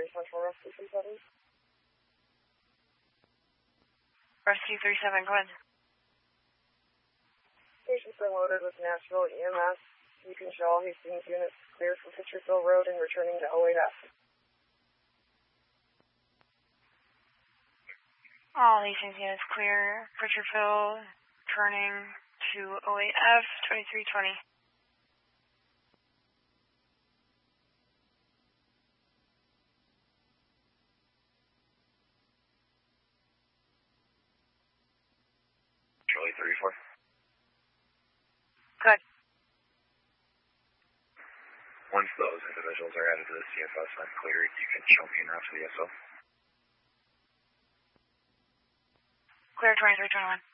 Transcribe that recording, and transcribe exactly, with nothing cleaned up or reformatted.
Central Rescue three seven. Rescue three seven, go ahead. Patient's been loaded with Nashville E M S. You can show all Hastings units clear for Pitcherville Road and returning to oh eight F. All Hastings units clear. Pitcherville, turning to oh eight F, twenty-three twenty. Charlie thirty-four. Good. Once those individuals are added to the C F S and cleared, you can show me enough to the S O. Clear twenty-three twenty-one.